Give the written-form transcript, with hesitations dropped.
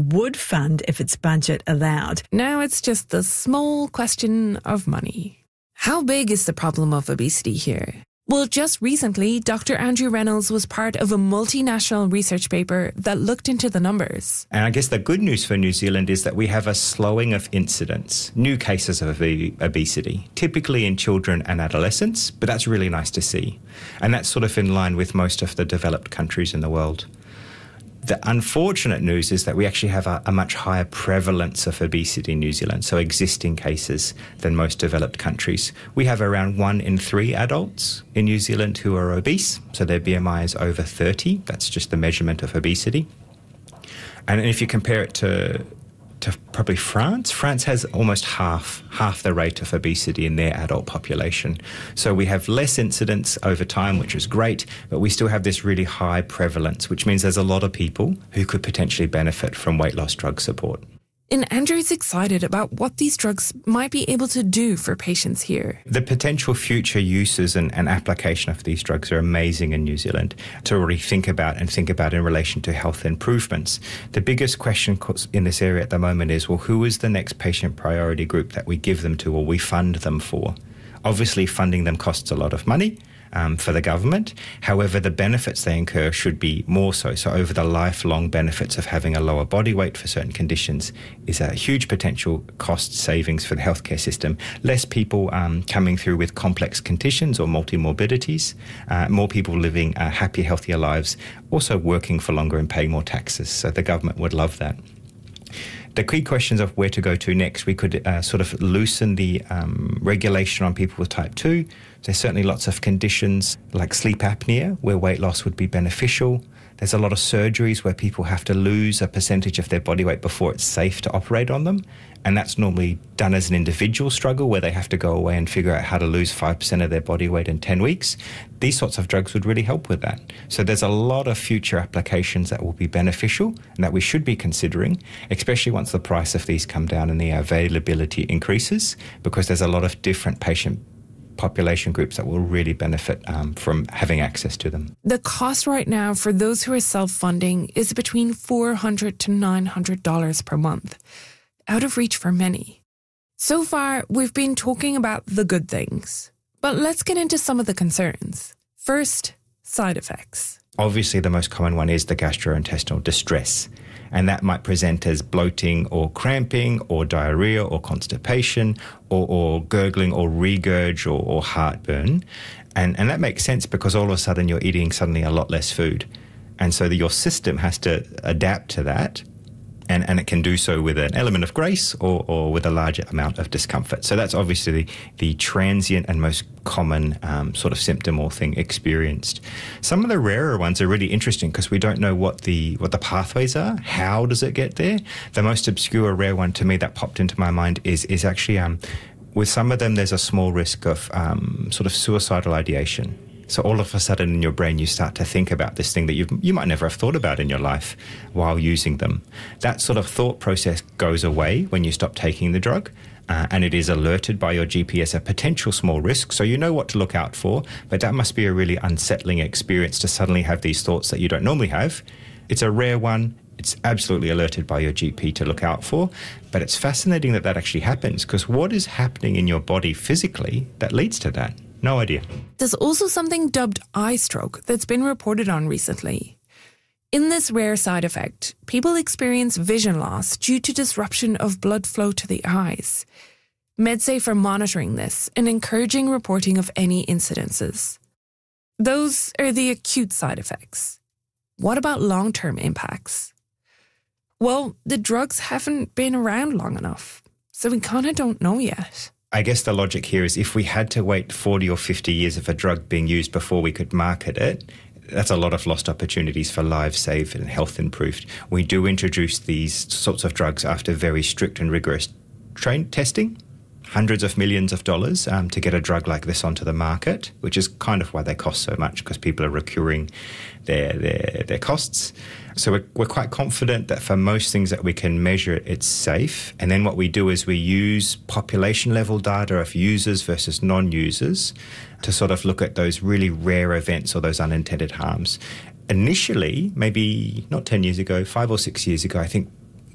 would fund if its budget allowed. Now it's just the small question of money. How big is the problem of obesity here? Well, just recently, Dr. Andrew Reynolds was part of a multinational research paper that looked into the numbers. And I guess the good news for New Zealand is that we have a slowing of incidents, new cases of obesity, typically in children and adolescents, but that's really nice to see. And that's sort of in line with most of the developed countries in the world. The unfortunate news is that we actually have a much higher prevalence of obesity in New Zealand, so existing cases, than most developed countries. We have around 1 in 3 adults in New Zealand who are obese, so their BMI is over 30. That's just the measurement of obesity. And if you compare it to probably France has almost half the rate of obesity in their adult population. So we have less incidence over time, which is great, but we still have this really high prevalence, which means there's a lot of people who could potentially benefit from weight loss drug support. And Andrew's excited about what these drugs might be able to do for patients here. The potential future uses and application of these drugs are amazing in New Zealand to already think about in relation to health improvements. The biggest question in this area at the moment is, well, who is the next patient priority group that we give them to or we fund them for? Obviously, funding them costs a lot of money for the government. However, the benefits they incur should be more so. So over the lifelong benefits of having a lower body weight for certain conditions is a huge potential cost savings for the healthcare system. Less people coming through with complex conditions or multimorbidities, more people living happier, healthier lives, also working for longer and paying more taxes. So the government would love that. The key questions of where to go to next, we could sort of loosen the regulation on people with type 2. There's certainly lots of conditions like sleep apnea where weight loss would be beneficial. There's a lot of surgeries where people have to lose a percentage of their body weight before it's safe to operate on them. And that's normally done as an individual struggle where they have to go away and figure out how to lose 5% of their body weight in 10 weeks. These sorts of drugs would really help with that. So there's a lot of future applications that will be beneficial and that we should be considering, especially once the price of these come down and the availability increases, because there's a lot of different patient population groups that will really benefit from having access to them. The cost right now for those who are self-funding is between $400 to $900 per month, out of reach for many. So far, we've been talking about the good things, but let's get into some of the concerns. First, side effects. Obviously, the most common one is the gastrointestinal distress, and that might present as bloating or cramping or diarrhea or constipation or gurgling or regurg or heartburn. And that makes sense because all of a sudden you're eating suddenly a lot less food. And so your system has to adapt to that. And it can do so with an element of grace or with a larger amount of discomfort. So that's obviously the transient and most common sort of symptom or thing experienced. Some of the rarer ones are really interesting because we don't know what the pathways are. How does it get there? The most obscure rare one to me that popped into my mind is actually with some of them there's a small risk of sort of suicidal ideation. So all of a sudden in your brain you start to think about this thing that you might never have thought about in your life while using them. That sort of thought process goes away when you stop taking the drug, and it is alerted by your GP as a potential small risk, so you know what to look out for, but that must be a really unsettling experience to suddenly have these thoughts that you don't normally have. It's a rare one. It's absolutely alerted by your GP to look out for, but it's fascinating that actually happens because what is happening in your body physically that leads to that? No idea. There's also something dubbed eye stroke that's been reported on recently. In this rare side effect, people experience vision loss due to disruption of blood flow to the eyes. MedSafe are monitoring this and encouraging reporting of any incidences. Those are the acute side effects. What about long-term impacts? Well, the drugs haven't been around long enough, so we kind of don't know yet. I guess the logic here is if we had to wait 40 or 50 years of a drug being used before we could market it, that's a lot of lost opportunities for lives saved and health improved. We do introduce these sorts of drugs after very strict and rigorous testing, hundreds of millions of dollars to get a drug like this onto the market, which is kind of why they cost so much because people are recurring their costs. So we're quite confident that for most things that we can measure, it's safe. And then what we do is we use population level data of users versus non-users to sort of look at those really rare events or those unintended harms. Initially, maybe not 10 years ago, 5 or 6 years ago, I think